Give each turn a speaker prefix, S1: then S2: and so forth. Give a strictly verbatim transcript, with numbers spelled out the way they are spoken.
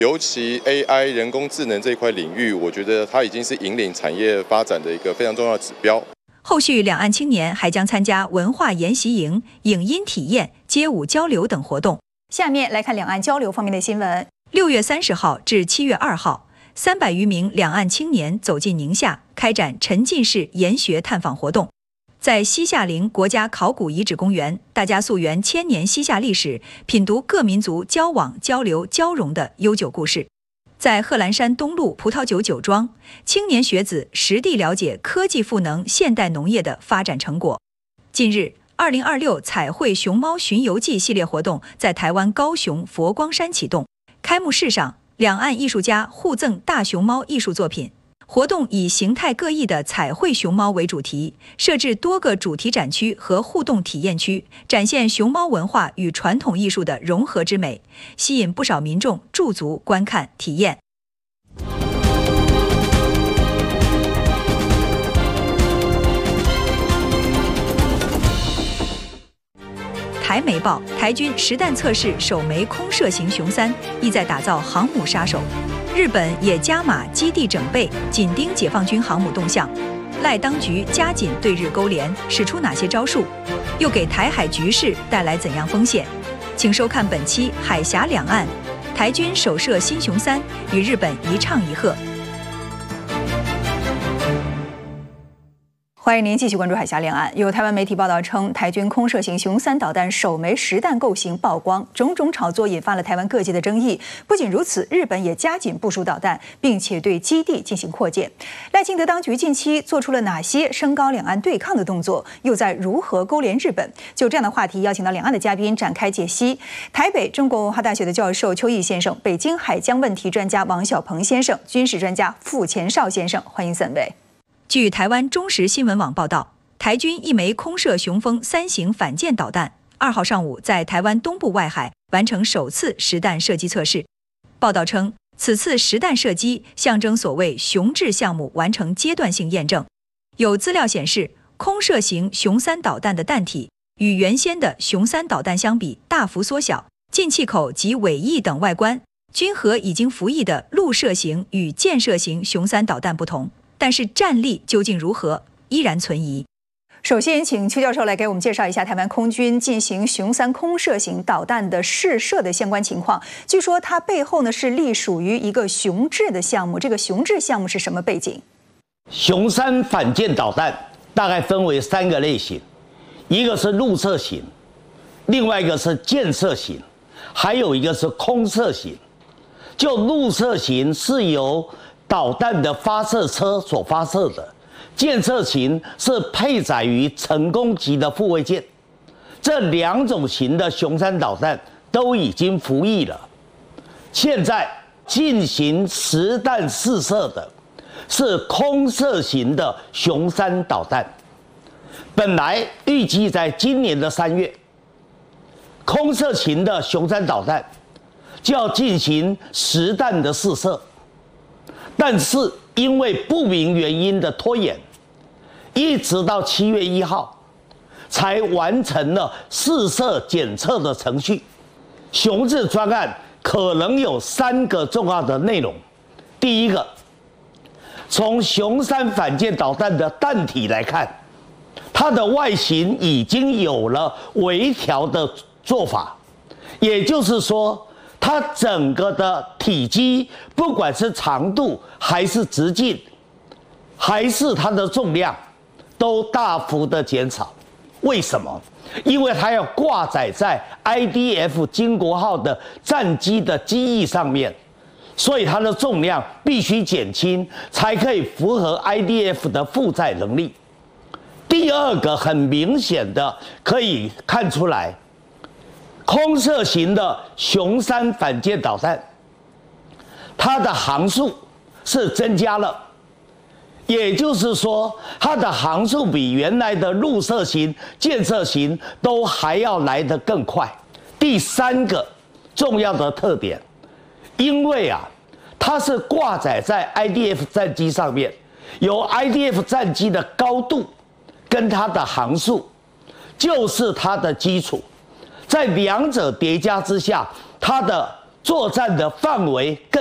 S1: 尤其 A I 人工智能这一块领域，我觉得它已经是引领产业发展的一个非常重要的指标。
S2: 后续两岸青年还将参加文化研习营、影音体验、街舞交流等活动。
S3: 下面来看两岸交流方面的新闻。
S2: 六月三十号至七月二号，三百余名两岸青年走进宁夏，开展沉浸式研学探访活动。在西夏陵国家考古遗址公园，大家溯源千年西夏历史，品读各民族交往、交流、交融的悠久故事。在贺兰山东路葡萄酒酒庄，青年学子实地了解科技赋能现代农业的发展成果。近日，二零二六彩绘熊猫巡游记系列活动在台湾高雄佛光山启动。开幕式上，两岸艺术家互赠大熊猫艺术作品。活动以形态各异的彩绘熊猫为主题，设置多个主题展区和互动体验区，展现熊猫文化与传统艺术的融合之美，吸引不少民众驻足观看体验。台媒报，台军实弹测试首枚空射型雄三，意在打造航母杀手。日本也加码基地整备，紧盯解放军航母动向。赖当局加紧对日勾连，使出哪些招数？又给台海局势带来怎样风险？请收看本期《海峡两岸》，台军首射新雄三，与日本一唱一和。
S3: 欢迎您继续关注海峡两岸。有台湾媒体报道称，台军空射型雄三导弹首枚实弹构型曝光，种种炒作引发了台湾各界的争议。不仅如此，日本也加紧部署导弹，并且对基地进行扩建。赖清德当局近期做出了哪些升高两岸对抗的动作？又在如何勾连日本？就这样的话题，邀请到两岸的嘉宾展开解析。台北中国文化大学的教授邱毅先生，北京海疆问题专家王小鹏先生，军事专家傅前绍先生，欢迎三位。
S2: 据台湾中时新闻网报道，台军一枚空射雄风三型反舰导弹，二号上午在台湾东部外海完成首次实弹射击测试。报道称，此次实弹射击象征所谓雄质项目完成阶段性验证。有资料显示，空射型雄三导弹的弹体与原先的雄三导弹相比大幅缩小，进气口及尾翼等外观均和已经服役的陆射型与舰射型雄三导弹不同。但是战力究竟如何，依然存疑。
S3: 首先，请邱教授来给我们介绍一下台湾空军进行雄三空射型导弹的试射的相关情况。据说它背后呢是隶属于一个雄质的项目，这个雄质项目是什么背景？
S4: 雄三反舰导弹大概分为三个类型，一个是陆射型，另外一个是舰射型，还有一个是空射型。就陆射型是由导弹的发射车所发射的，舰射型是配载于成功级的护卫舰。这两种型的雄三导弹都已经服役了，现在进行实弹试射的是空射型的雄三导弹。本来预计在今年的三月，空射型的雄三导弹就要进行实弹的试射。但是因为不明原因的拖延，一直到七月一号才完成了试射检测的程序。雄质专案可能有三个重要的内容。第一个，从雄三反舰导弹的弹体来看，它的外形已经有了微调的做法，也就是说，它整个的体积，不管是长度还是直径，还是它的重量，都大幅的减少。为什么？因为它要挂载在 I D F 经国号的战机的机翼上面，所以它的重量必须减轻，才可以符合 I D F 的负载能力。第二个很明显的可以看出来，空射型的雄三反舰导弹，它的航速是增加了，也就是说，它的航速比原来的陆射型、舰射型都还要来得更快。第三个重要的特点，因为啊，它是挂载在 I D F 战机上面，由 I D F 战机的高度跟它的航速就是它的基础。在两者叠加之下，它的作战的范围更。